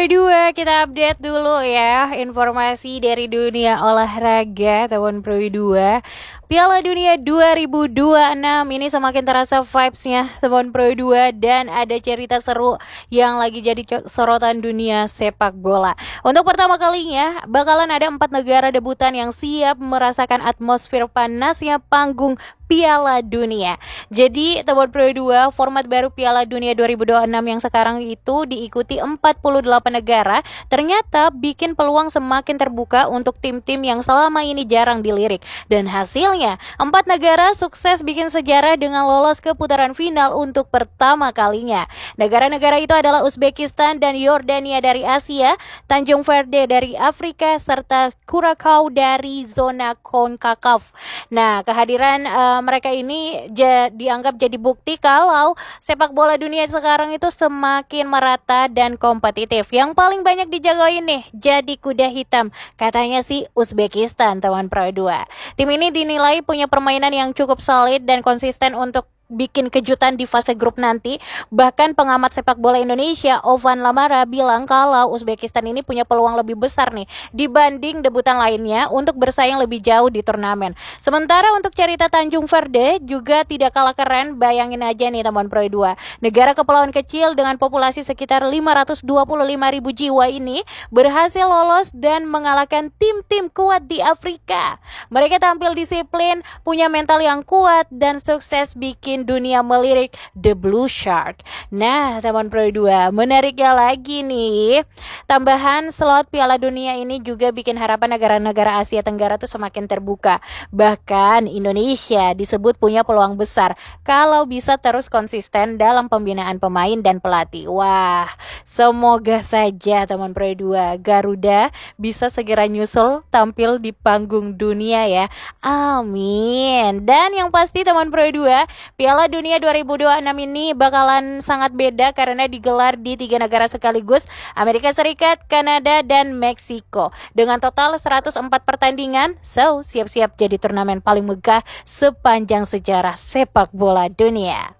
Pro 2, kita update dulu ya informasi dari dunia olahraga Teman Pro 2. Piala Dunia 2026 ini semakin terasa vibes-nya Teman Pro 2 dan ada cerita seru yang lagi jadi sorotan dunia sepak bola. Untuk pertama kalinya bakalan ada 4 negara debutan yang siap merasakan atmosfer panasnya panggung Piala Dunia. Jadi Teman Pro 2, format baru Piala Dunia 2026 yang sekarang itu diikuti 48 negara ternyata bikin peluang semakin terbuka untuk tim-tim yang selama ini jarang dilirik. Dan hasilnya 4 negara sukses bikin sejarah dengan lolos ke putaran final untuk pertama kalinya. Negara-negara itu adalah Uzbekistan dan Yordania dari Asia, Tanjung Verde dari Afrika, serta Curacao dari zona CONCACAF. Nah, kehadiran mereka ini dianggap jadi bukti kalau sepak bola dunia sekarang itu semakin merata dan kompetitif. Yang paling banyak dijagain nih jadi kuda hitam, katanya sih Uzbekistan, Teman Pro 2. Tim ini dinilai punya permainan yang cukup solid dan konsisten untuk bikin kejutan di fase grup nanti. Bahkan pengamat sepak bola Indonesia Ovan Lamara bilang kalau Uzbekistan ini punya peluang lebih besar nih dibanding debutan lainnya untuk bersaing lebih jauh di turnamen. Sementara untuk cerita Tanjung Verde juga tidak kalah keren. Bayangin aja nih Teman Pro 2, negara kepulauan kecil dengan populasi sekitar 525.000 jiwa ini berhasil lolos dan mengalahkan tim-tim kuat di Afrika. Mereka tampil disiplin, punya mental yang kuat dan sukses bikin dunia melirik The Blue Shark. Nah, Teman Pro 2, menariknya lagi nih, tambahan slot Piala Dunia ini juga bikin harapan negara-negara Asia Tenggara tuh semakin terbuka. Bahkan Indonesia disebut punya peluang besar kalau bisa terus konsisten dalam pembinaan pemain dan pelatih. Wah, semoga saja Teman Pro 2, Garuda bisa segera nyusul tampil di panggung dunia ya. Amin. Dan yang pasti Teman Pro 2, Piala Dunia 2026 ini bakalan sangat beda karena digelar di 3 negara sekaligus, Amerika Serikat, Kanada, dan Meksiko. Dengan total 104 pertandingan, so siap-siap jadi turnamen paling megah sepanjang sejarah sepak bola dunia.